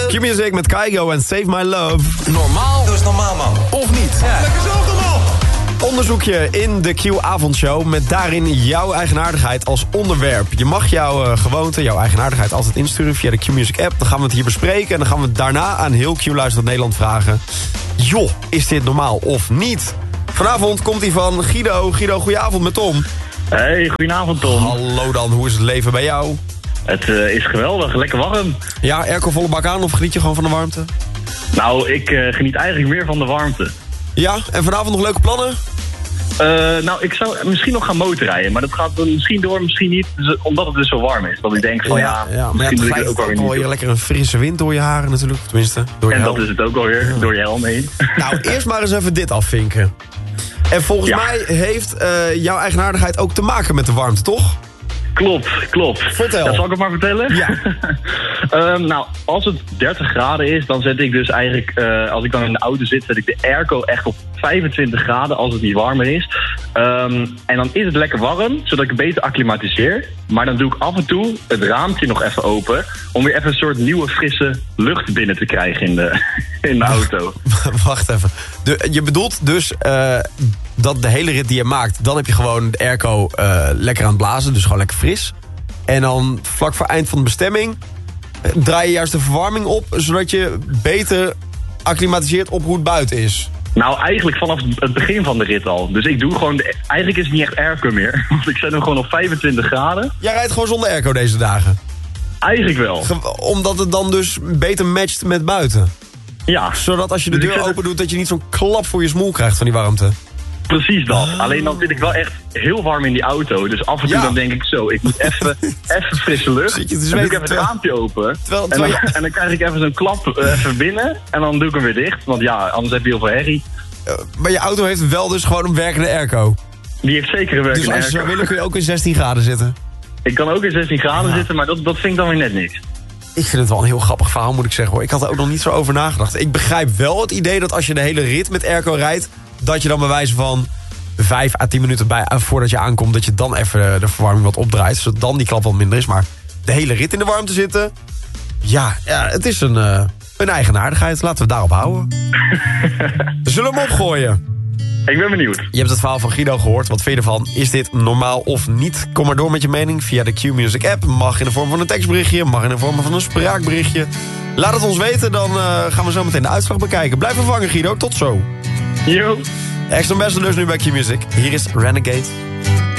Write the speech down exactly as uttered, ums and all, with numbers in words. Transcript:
Q-Music met Kygo en Save My Love. Normaal? Doe eens normaal, man. Of niet? Ja. Lekker zelf normaal. Onderzoekje in de Q-avondshow met daarin jouw eigenaardigheid als onderwerp. Je mag jouw uh, gewoonte, jouw eigenaardigheid altijd insturen via de Q-Music app. Dan gaan we het hier bespreken en dan gaan we daarna aan heel Q-luisterend Nederland vragen. Joh, is dit normaal of niet? Vanavond komt hij van Guido. Guido, goedenavond met Tom. Hey, goedenavond Tom. Hallo dan, hoe is het leven bij jou? Het uh, is geweldig, lekker warm. Ja, airco volle bak aan of geniet je gewoon van de warmte? Nou, ik uh, geniet eigenlijk meer van de warmte. Ja, en vanavond nog leuke plannen? Uh, nou, ik zou misschien nog gaan motorrijden, maar dat gaat dan misschien door, misschien niet, dus, omdat het dus zo warm is. Dat ik denk van ja, ja, ja misschien maar ja, doe ik het ook ook wel wel weer je lekker een frisse wind door je haren natuurlijk, tenminste. Door je en helm. dat is het ook alweer, ja. Door je helm heen. Nou, eerst maar eens even dit afvinken. En volgens ja. mij heeft uh, jouw eigenaardigheid ook te maken met de warmte, toch? Klopt, klopt. Vertel. Dat zal ik het maar vertellen? Ja. um, nou, als het dertig graden is, dan zet ik dus eigenlijk, uh, als ik dan in de auto zit, zet ik de airco echt op vijfentwintig graden als het niet warmer is. Um, en dan is het lekker warm, zodat ik het beter acclimatiseer. Maar dan doe ik af en toe het raampje nog even open, om weer even een soort nieuwe frisse lucht binnen te krijgen in de, in de auto. Wacht even. De, je bedoelt dus uh, dat de hele rit die je maakt, dan heb je gewoon de airco uh, lekker aan het blazen, dus gewoon lekker fris. En dan vlak voor eind van de bestemming uh, draai je juist de verwarming op, zodat je beter acclimatiseert op hoe het buiten is. Nou, eigenlijk vanaf het begin van de rit al. Dus ik doe gewoon... De, eigenlijk is het niet echt airco meer. Want ik zet hem gewoon op vijfentwintig graden. Jij rijdt gewoon zonder airco deze dagen? Eigenlijk wel. Ge- omdat het dan dus beter matcht met buiten? Ja. Zodat als je de dus deur open het... doet, dat je niet zo'n klap voor je smoel krijgt van die warmte? Precies dat. Oh. Alleen dan zit ik wel echt heel warm in die auto. Dus af en toe ja. dan denk ik zo, ik moet even, even frisse lucht. Zit je te dan doe ik even het raampje open. Terwijl, terwijl... En, dan, je... en dan krijg ik even zo'n klap uh, even binnen. En dan doe ik hem weer dicht. Want ja, anders heb je heel veel herrie. Uh, maar je auto heeft wel dus gewoon een werkende airco. Die heeft zeker een werkende airco. Dus als je zou willen kun je ook in zestien graden zitten? Ik kan ook in zestien graden ja. zitten, maar dat, dat vind ik dan weer net niks. Ik vind het wel een heel grappig verhaal, moet ik zeggen hoor. Ik had er ook nog niet zo over nagedacht. Ik begrijp wel het idee dat als je de hele rit met airco rijdt, dat je dan bij wijze van vijf à tien minuten bij, voordat je aankomt, dat je dan even de verwarming wat opdraait, zodat dan die klap wat minder is. Maar de hele rit in de warmte zitten, ja, ja het is een, uh, een eigenaardigheid. Laten we het daarop houden. Zullen we hem opgooien? Ik ben benieuwd. Je hebt het verhaal van Guido gehoord. Wat vind je ervan? Is dit normaal of niet? Kom maar door met je mening via de Q-Music app. Mag in de vorm van een tekstberichtje. Mag in de vorm van een spraakberichtje. Laat het ons weten, dan uh, gaan we zo meteen de uitslag bekijken. Blijf vervangen, Guido. Tot zo. Yo. Extra Ambassadors nu bij Q-Music. Hier is Renegade.